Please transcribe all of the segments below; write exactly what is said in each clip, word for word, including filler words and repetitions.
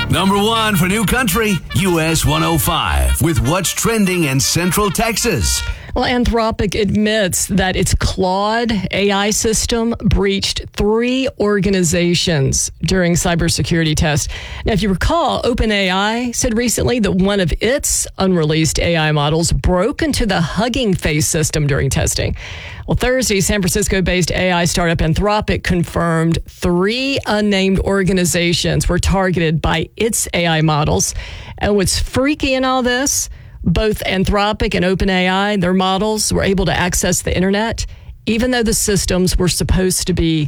Number one for New Country, U S one oh five, with what's trending in Central Texas. Well, Anthropic admits that its Claude A I system breached three organizations during cybersecurity tests. Now, if you recall, OpenAI said recently that one of its unreleased A I models broke into the Hugging Face system during testing. Well, Thursday, San Francisco-based A I startup Anthropic confirmed three unnamed organizations were targeted by its A I models. And what's freaky in all this, both Anthropic and OpenAI, their models were able to access the internet, even though the systems were supposed to be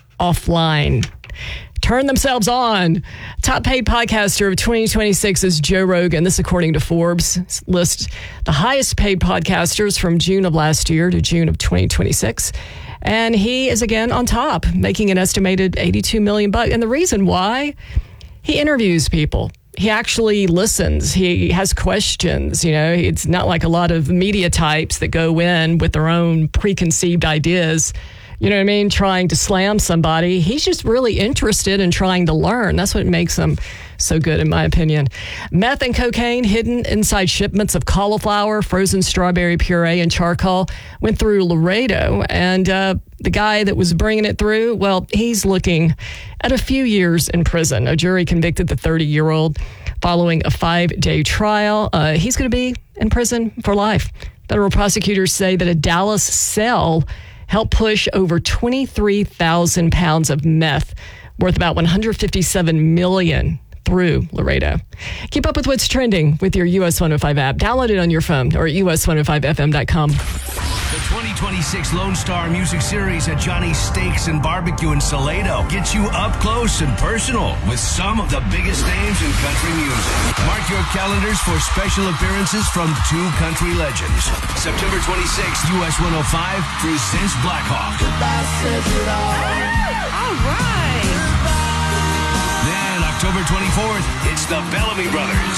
offline. Turn themselves on. Top paid podcaster of twenty twenty-six is Joe Rogan. This according to Forbes list the highest paid podcasters from June of last year to June of twenty twenty-six. And he is again on top, making an estimated eighty-two million bucks. And the reason why, he interviews people. He actually listens. He has questions. You know, it's not like a lot of media types that go in with their own preconceived ideas. You know what I mean? Trying to slam somebody. He's just really interested in trying to learn. That's what makes him so good, in my opinion. Meth and cocaine hidden inside shipments of cauliflower, frozen strawberry puree, and charcoal went through Laredo. And uh, the guy that was bringing it through, well, he's looking at a few years in prison. A jury convicted the thirty-year-old following a five-day trial. Uh, he's going to be in prison for life. Federal prosecutors say that a Dallas cell helped push over twenty-three thousand pounds of meth, worth about one hundred fifty-seven million dollars, through Laredo. Keep up with what's trending with your U S one oh five app. Download it on your phone or at U S one oh five F M dot com. The twenty twenty-six Lone Star Music Series at Johnny's Steaks and Barbecue in Salado gets you up close and personal with some of the biggest names in country music. Mark your calendars for special appearances from two country legends. September twenty-sixth, U S one oh five presents Black Hawk. All right. Then October twenty-fourth, it's the Bellamy Brothers.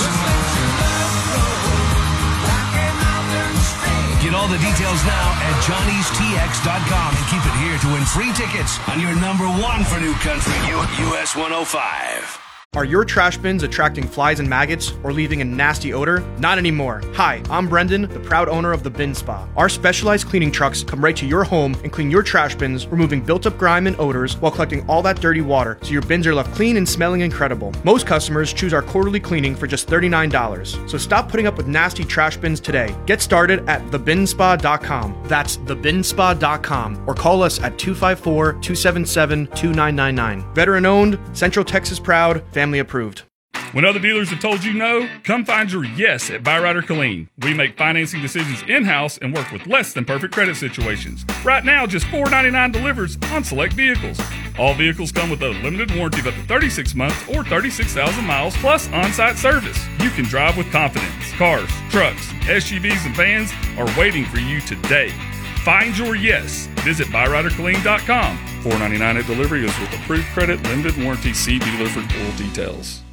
Get all the details now at johnny's t x dot com and keep it here to win free tickets on your number one for New Country, U S one oh five. Are your trash bins attracting flies and maggots or leaving a nasty odor? Not anymore. Hi, I'm Brendan, the proud owner of The Bin Spa. Our specialized cleaning trucks come right to your home and clean your trash bins, removing built-up grime and odors while collecting all that dirty water, so your bins are left clean and smelling incredible. Most customers choose our quarterly cleaning for just thirty-nine dollars. So stop putting up with nasty trash bins today. Get started at the bin spa dot com. That's the bin spa dot com. Or call us at two five four, two seven seven, two nine nine nine. Veteran-owned, Central Texas proud, family approved. When other dealers have told you no, come find your yes at Byrider Killeen. We make financing decisions in-house and work with less than perfect credit situations. Right now, just four dollars and ninety-nine cents delivers on select vehicles. All vehicles come with a limited warranty of up to thirty-six months or thirty-six thousand miles plus on-site service. You can drive with confidence. Cars, trucks, S U Vs, and vans are waiting for you today. Find your yes. Visit byrider killeen dot com. four dollars and ninety-nine cents at delivery is with approved credit, limited warranty. See dealer for full details.